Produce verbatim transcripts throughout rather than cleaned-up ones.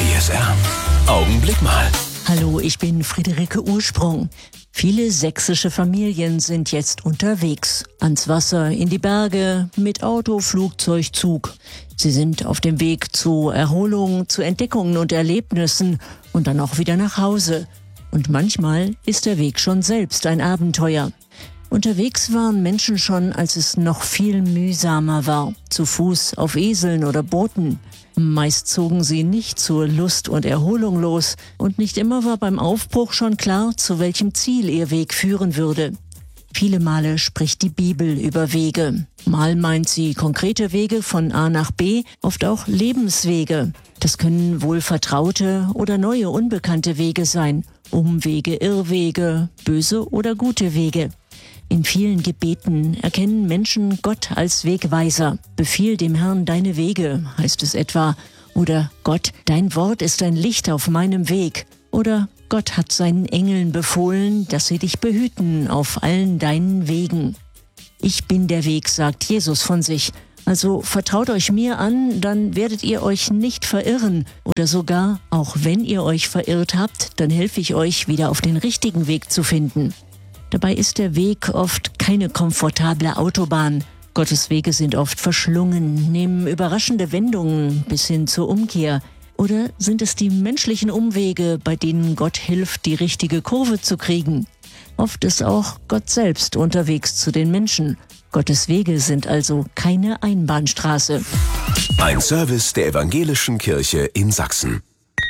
P S R. Augenblick mal. Hallo, ich bin Friederike Ursprung. Viele sächsische Familien sind jetzt unterwegs. Ans Wasser, in die Berge, mit Auto, Flugzeug, Zug. Sie sind auf dem Weg zu Erholung, zu Entdeckungen und Erlebnissen und dann auch wieder nach Hause. Und manchmal ist der Weg schon selbst ein Abenteuer. Unterwegs waren Menschen schon, als es noch viel mühsamer war. Zu Fuß, auf Eseln oder Booten. Meist zogen sie nicht zur Lust und Erholung los und nicht immer war beim Aufbruch schon klar, zu welchem Ziel ihr Weg führen würde. Viele Male spricht die Bibel über Wege. Mal meint sie konkrete Wege von A nach B, oft auch Lebenswege. Das können wohl vertraute oder neue unbekannte Wege sein. Umwege, Irrwege, böse oder gute Wege. In vielen Gebeten erkennen Menschen Gott als Wegweiser. Befiehl dem Herrn deine Wege, heißt es etwa. Oder Gott, dein Wort ist ein Licht auf meinem Weg. Oder Gott hat seinen Engeln befohlen, dass sie dich behüten auf allen deinen Wegen. Ich bin der Weg, sagt Jesus von sich. Also vertraut euch mir an, dann werdet ihr euch nicht verirren. Oder sogar, auch wenn ihr euch verirrt habt, dann helfe ich euch, wieder auf den richtigen Weg zu finden. Dabei ist der Weg oft keine komfortable Autobahn. Gottes Wege sind oft verschlungen, nehmen überraschende Wendungen bis hin zur Umkehr. Oder sind es die menschlichen Umwege, bei denen Gott hilft, die richtige Kurve zu kriegen? Oft ist auch Gott selbst unterwegs zu den Menschen. Gottes Wege sind also keine Einbahnstraße. Ein Service der Evangelischen Kirche in Sachsen.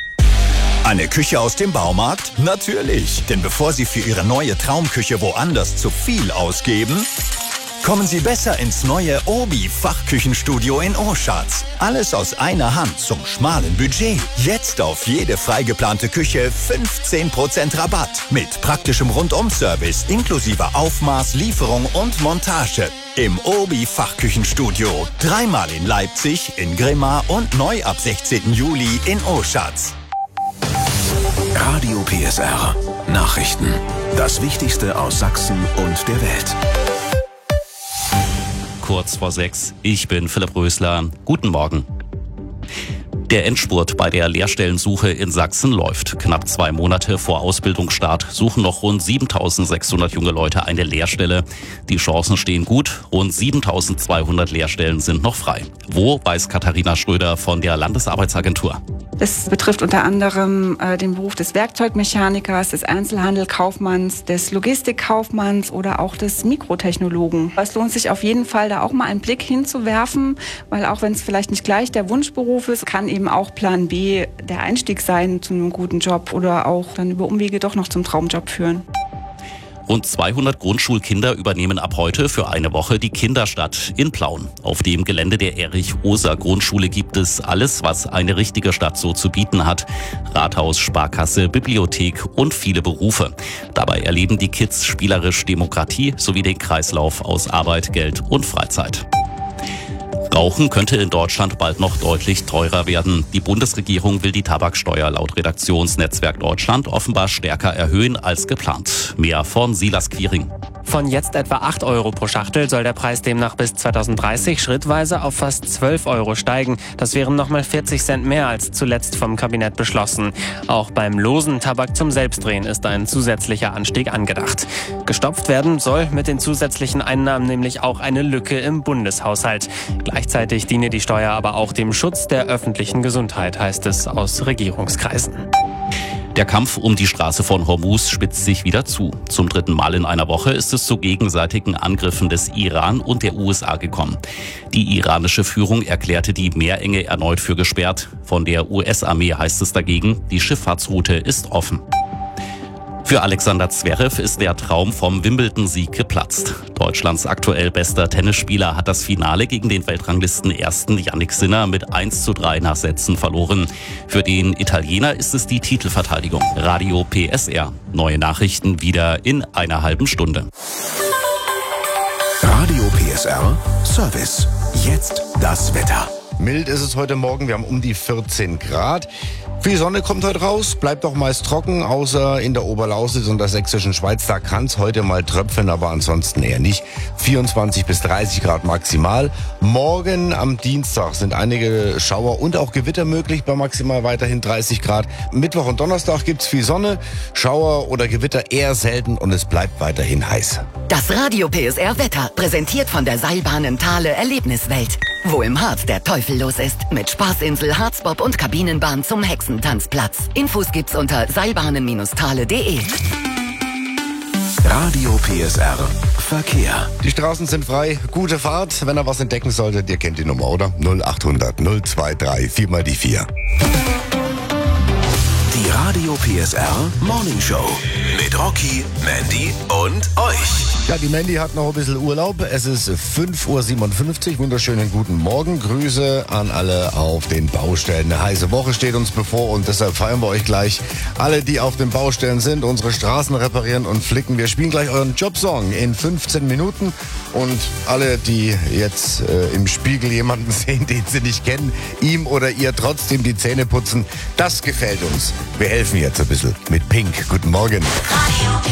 Eine Küche aus dem Baumarkt? Natürlich, denn bevor Sie für Ihre neue Traumküche woanders zu viel ausgeben, kommen Sie besser ins neue Obi Fachküchenstudio in Oschatz. Alles aus einer Hand zum schmalen Budget. Jetzt auf jede freigeplante Küche fünfzehn Prozent Rabatt. Mit praktischem Rundum-Service inklusive Aufmaß, Lieferung und Montage. Im Obi Fachküchenstudio. Dreimal in Leipzig, in Grimma und neu ab sechzehnten Juli in Oschatz. Radio P S R. Nachrichten. Das Wichtigste aus Sachsen und der Welt. Kurz vor sechs. Ich bin Philipp Rösler. Guten Morgen. Der Endspurt bei der Lehrstellensuche in Sachsen läuft. Knapp zwei Monate vor Ausbildungsstart suchen noch rund siebentausendsechshundert junge Leute eine Lehrstelle. Die Chancen stehen gut. Rund siebentausendzweihundert Lehrstellen sind noch frei. Wo, weiß Katharina Schröder von der Landesarbeitsagentur. Das betrifft unter anderem äh, den Beruf des Werkzeugmechanikers, des Einzelhandelkaufmanns, des Logistikkaufmanns oder auch des Mikrotechnologen. Es lohnt sich auf jeden Fall, da auch mal einen Blick hinzuwerfen, weil auch wenn es vielleicht nicht gleich der Wunschberuf ist, kann eben auch Plan B der Einstieg sein zu einem guten Job oder auch dann über Umwege doch noch zum Traumjob führen. Rund zweihundert Grundschulkinder übernehmen ab heute für eine Woche die Kinderstadt in Plauen. Auf dem Gelände der Erich-Oser-Grundschule gibt es alles, was eine richtige Stadt so zu bieten hat. Rathaus, Sparkasse, Bibliothek und viele Berufe. Dabei erleben die Kids spielerisch Demokratie sowie den Kreislauf aus Arbeit, Geld und Freizeit. Rauchen könnte in Deutschland bald noch deutlich teurer werden. Die Bundesregierung will die Tabaksteuer laut Redaktionsnetzwerk Deutschland offenbar stärker erhöhen als geplant. Mehr von Silas Quiring. Von jetzt etwa acht Euro pro Schachtel soll der Preis demnach bis zweitausenddreißig schrittweise auf fast zwölf Euro steigen. Das wären nochmal vierzig Cent mehr als zuletzt vom Kabinett beschlossen. Auch beim losen Tabak zum Selbstdrehen ist ein zusätzlicher Anstieg angedacht. Gestopft werden soll mit den zusätzlichen Einnahmen nämlich auch eine Lücke im Bundeshaushalt. Gleichzeitig diene die Steuer aber auch dem Schutz der öffentlichen Gesundheit, heißt es aus Regierungskreisen. Der Kampf um die Straße von Hormuz spitzt sich wieder zu. Zum dritten Mal in einer Woche ist es zu gegenseitigen Angriffen des Iran und der U S A gekommen. Die iranische Führung erklärte die Meerenge erneut für gesperrt. Von der U S-Armee heißt es dagegen, die Schifffahrtsroute ist offen. Für Alexander Zverev ist der Traum vom Wimbledon-Sieg geplatzt. Deutschlands aktuell bester Tennisspieler hat das Finale gegen den Weltranglisten-Ersten Jannik Sinner mit eins zu drei nach Sätzen verloren. Für den Italiener ist es die Titelverteidigung. Radio P S R. Neue Nachrichten wieder in einer halben Stunde. Radio P S R Service. Jetzt das Wetter. Mild ist es heute Morgen, wir haben um die vierzehn Grad. Viel Sonne kommt heute raus, bleibt auch meist trocken, außer in der Oberlausitz und der sächsischen Schweiz. Da kann es heute mal tröpfeln, aber ansonsten eher nicht. vierundzwanzig bis dreißig Grad maximal. Morgen am Dienstag sind einige Schauer und auch Gewitter möglich, bei maximal weiterhin dreißig Grad. Mittwoch und Donnerstag gibt's viel Sonne, Schauer oder Gewitter eher selten und es bleibt weiterhin heiß. Das Radio P S R Wetter, präsentiert von der Seilbahnen Thale Erlebniswelt. Wo im Harz der Teufel los ist. Mit Spaßinsel, Harzbob und Kabinenbahn zum Hexentanzplatz. Infos gibt's unter seilbahnen Bindestrich thale punkt de. Radio P S R Verkehr. Die Straßen sind frei. Gute Fahrt. Wenn ihr was entdecken solltet, ihr kennt die Nummer, oder? null achthundert null zweiundzwanzig vier mal die vier. Die Radio P S R Morning Show mit Rocky, Mandy und euch. Ja, die Mandy hat noch ein bisschen Urlaub. Es ist fünf Uhr siebenundfünfzig. Wunderschönen guten Morgen. Grüße an alle auf den Baustellen. Eine heiße Woche steht uns bevor und deshalb feiern wir euch gleich. Alle, die auf den Baustellen sind, unsere Straßen reparieren und flicken. Wir spielen gleich euren Jobsong in fünfzehn Minuten. Und alle, die jetzt äh, im Spiegel jemanden sehen, den sie nicht kennen, ihm oder ihr trotzdem die Zähne putzen, das gefällt uns. Wir helfen jetzt ein bisschen mit Pink. Guten Morgen. Radio